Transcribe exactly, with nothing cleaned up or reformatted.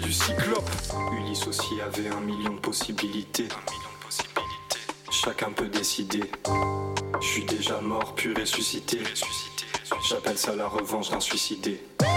du cyclope. Ulysse aussi avait un million de possibilités. Un million de possibilités. Chacun peut décider. Je suis déjà mort puis ressuscité. J'appelle ça la revanche d'un suicidé.